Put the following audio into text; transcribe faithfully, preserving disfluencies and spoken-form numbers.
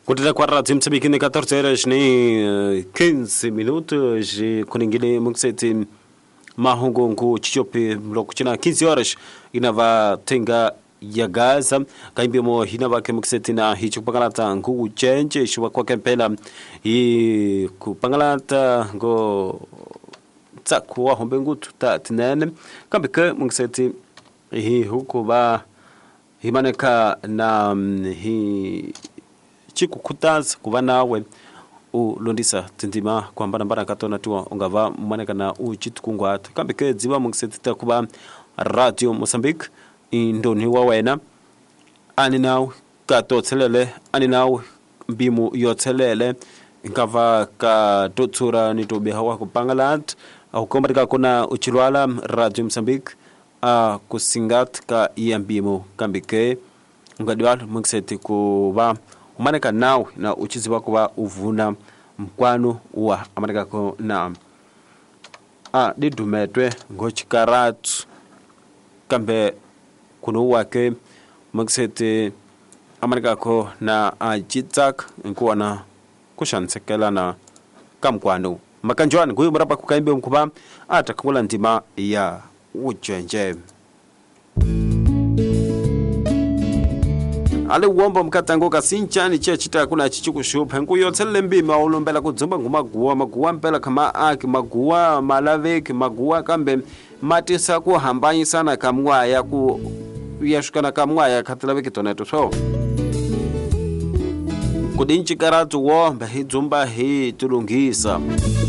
Kutila kwa radio Msambiki ni quatorze horas ni quinze minutos kuningine mungseti mahungu ngu chichope mloku china quinze horas inava tenga ya Gaza kaimbi mo hinava ke mukseti na hicho pangalata ngu chenje shwa kwa kempela i ku pangalata ngo tsakuwa hombe ngutu ta tinene kambi ke mukseti hi huku ba himaneka na hi chiku kutaza kuva nawe u londisa tindima kwamba nambara katona tuwa ongava mwaneka na u chitukungwata kambi ke dziva mungsetita kuva radio Mozambique indoni wa wena ani nawe katotselele ani nawe mbimu yotselele nkava ka totsura nitobeha wa kupangalat au kombatika kuna uchilwala radio Mozambique a kusingat ka iambimu kambi ke ngadwal mungseti kuva umaneka nawe na uchizi wako wa uvuna mkwano wa amaneka ko na a didumetwe ngochikaratu kambe kuno wake magsete amaneka ko na ajitsak nkuwana kushansekela na kamkwano makanjwana nguyu murapa kukaimbe mkuba atakula ndima ya ujenje ale uombo mkatango kasinchani che chita kuna chichukushupa nguyo tselle mbima ulombela kudzumba ngumaguwa maguwa mpela kama aki maguwa malaveki maguwa kambe matisa ku hambanyi sana kamwa ya ku yashukana kamwa ya katilaveki toneto so kudinchi karatu womba hidzumba hi tulungisa